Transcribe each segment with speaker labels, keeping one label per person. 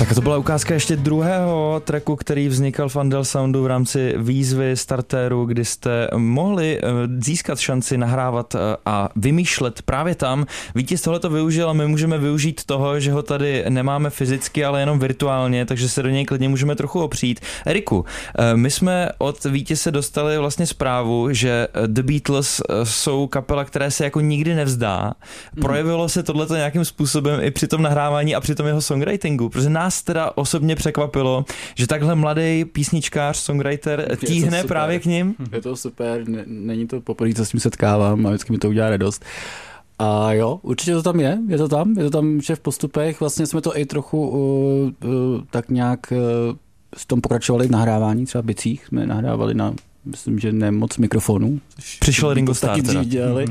Speaker 1: Tak to byla ukázka ještě druhého tracku, který vznikal v Andel Soundu v rámci výzvy Startéru, kdy jste mohli získat šanci nahrávat a vymýšlet právě tam. Vítěz tohleto využil a my můžeme využít toho, že ho tady nemáme fyzicky, ale jenom virtuálně, takže se do něj klidně můžeme trochu opřít. Eriku, my jsme od vítěze dostali vlastně zprávu, že The Beatles jsou kapela, která se jako nikdy nevzdá. Projevilo se tohleto nějakým způsobem i při tom nahrávání a při tom jeho songwritingu, protože nás teda osobně překvapilo, že takhle mladý písničkář, songwriter tíhne právě k ním.
Speaker 2: Je to super, není to poprvé, co s tím setkávám a vždycky mi to udělá radost. A jo, určitě to tam je to tam, že v postupech vlastně jsme to i trochu tak nějak s tom pokračovali v nahrávání, třeba v bicích jsme nahrávali na, myslím, že ne moc mikrofonů.
Speaker 1: Přišel Ringo Starr teda.
Speaker 2: Dělali.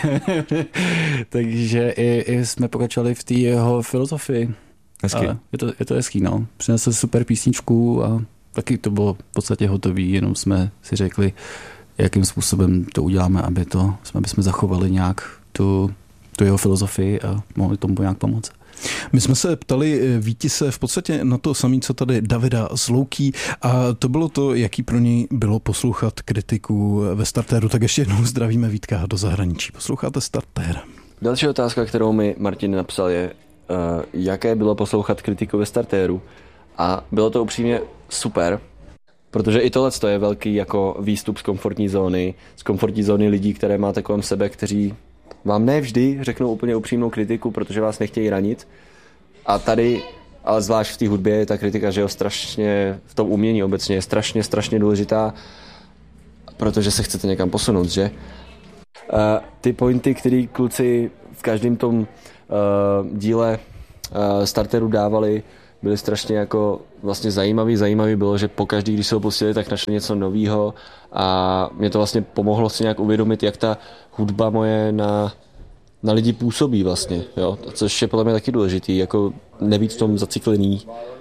Speaker 2: Takže i jsme pokračovali v té jeho filozofii.
Speaker 1: Hezky.
Speaker 2: Je to hezký, no. Přinesl super písničku a taky to bylo v podstatě hotový, jenom jsme si řekli, jakým způsobem to uděláme, aby jsme zachovali nějak tu jeho filozofii a mohli tomu nějak pomoct.
Speaker 3: My jsme se ptali vítěze v podstatě na to samé, co tady Davida z Louky, a to bylo to, jaký pro něj bylo poslouchat kritiku ve Startéru. Tak ještě jednou zdravíme Vítka do zahraničí. Posloucháte Startér.
Speaker 4: Další otázka, kterou mi Martin napsal, je, jaké bylo poslouchat kritiku ve Startéru. A bylo to upřímně super, protože i tohle je velký jako výstup z komfortní zóny lidí, které máte kolem sebe, kteří vám ne vždy řeknou úplně upřímnou kritiku, protože vás nechtějí ranit. A tady, ale zvlášť v té hudbě, je ta kritika, že jo, strašně, v tom umění obecně je strašně důležitá, protože se chcete někam posunout, že? Ty pointy, který kluci v každém tom díle Startéru dávali, byly strašně jako vlastně zajímavý bylo, že pokaždý, když se ho pustili, tak našli něco novýho a mě to vlastně pomohlo si nějak uvědomit, jak ta hudba moje na lidi působí vlastně, jo, což je podle mě taky důležitý, jako nebýt v tom zaciklený,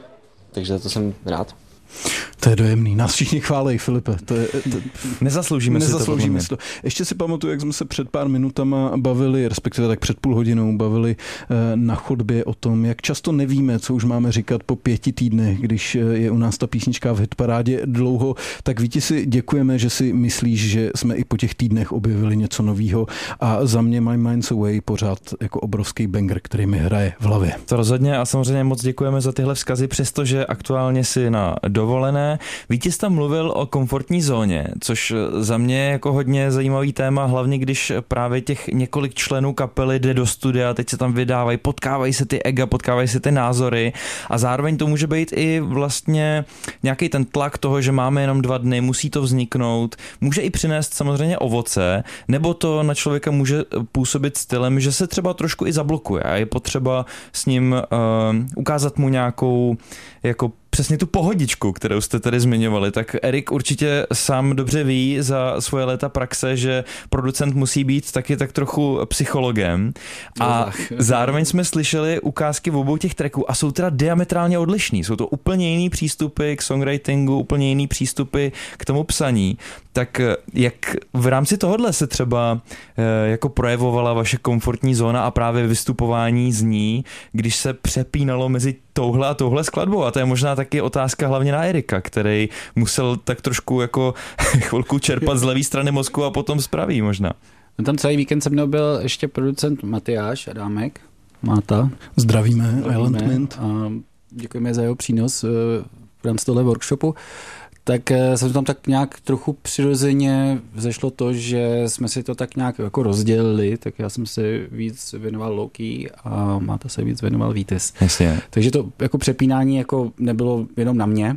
Speaker 4: takže to jsem rád.
Speaker 3: To je dojemný. Nás všichni chválej, Filipe.
Speaker 1: Nezasloužíme si to.
Speaker 3: Ještě si pamatuju, jak jsme se před pár minutama bavili, respektive tak před půl hodinou bavili na chodbě o tom, jak často nevíme, co už máme říkat po 5 týdnech, když je u nás ta písnička v hitparádě dlouho. Tak vítězi děkujeme, že si myslíš, že jsme i po těch týdnech objevili něco novýho, a za mě My Mind's Away pořád jako obrovský banger, který mi hraje v hlavě.
Speaker 1: To rozhodně a samozřejmě moc děkujeme za tyhle vzkazy, přestože aktuálně si na dovolené. Vítěz tam mluvil o komfortní zóně, což za mě je jako hodně zajímavý téma, hlavně když právě těch několik členů kapely jde do studia, teď se tam vydávají, potkávají se ty ega, potkávají se ty názory a zároveň to může být i vlastně nějaký ten tlak toho, že máme jenom 2 dny, musí to vzniknout, může i přinést samozřejmě ovoce, nebo to na člověka může působit stylem, že se třeba trošku i zablokuje a je potřeba s ním ukázat mu nějakou jako přesně tu pohodičku, kterou jste tady zmiňovali, tak Erik určitě sám dobře ví za svoje léta praxe, že producent musí být taky tak trochu psychologem a zároveň jsme slyšeli ukázky v obou těch tracků a jsou teda diametrálně odlišný. Jsou to úplně jiný přístupy k songwritingu, úplně jiný přístupy k tomu psaní. Tak jak v rámci tohohle se třeba jako projevovala vaše komfortní zóna a právě vystupování z ní, když se přepínalo mezi touhle a touhle skladbou? A to je možná taky otázka hlavně na Erika, který musel tak trošku jako chvilku čerpat z levé strany mozku a potom z pravý možná.
Speaker 2: No tam celý víkend se mnou byl ještě producent Matyáš Adámek. Máta.
Speaker 3: Zdravíme Island Mint.
Speaker 2: A děkujeme za jeho přínos v rámci tohle workshopu. Tak se tam tak nějak trochu přirozeně vzešlo to, že jsme si to tak nějak jako rozdělili, tak já jsem se víc věnoval Loki a Máta se víc věnoval Vítěz.
Speaker 1: Jasně.
Speaker 2: Takže to jako přepínání jako nebylo jenom na mě,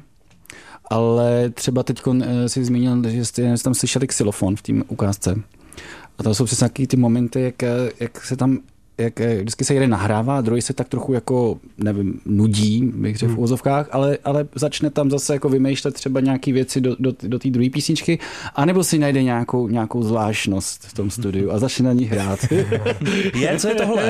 Speaker 2: ale třeba teď si zmínil, že jste tam slyšeli xylofon v té ukázce. A tam jsou přesně taky ty momenty, jak se tam vždycky se jeden nahrává, druhý se tak trochu jako, nevím, nudí, bych řekl v uvozovkách, ale začne tam zase jako vymýšlet třeba nějaký věci do té druhé písničky, anebo si najde nějakou zvláštnost v tom studiu a začne na ní hrát.
Speaker 1: Co je tohle?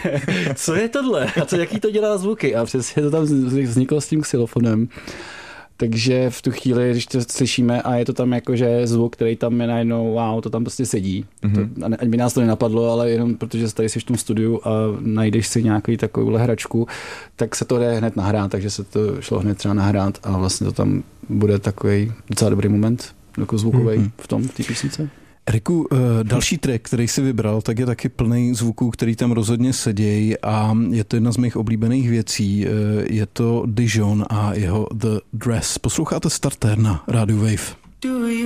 Speaker 2: Co je tohle? A jaký to dělá zvuky? A přesně to tam vzniklo s tím xylofonem. Takže v tu chvíli, když to slyšíme a je to tam jakože zvuk, který tam je najednou, wow, to tam prostě sedí. Ať by nás to nenapadlo, ale jenom protože tady jsi v tom studiu a najdeš si nějaký takovouhle hračku, tak se to jde hned nahrát, takže se to šlo hned třeba nahrát a vlastně to tam bude takový docela dobrý moment, jako zvukový v té písnice.
Speaker 3: Eriku, další track, který jsi vybral, tak je taky plný zvuků, který tam rozhodně sedějí a je to jedna z mých oblíbených věcí. Je to Dijon a jeho The Dress. Posloucháte Starter na Radio Wave.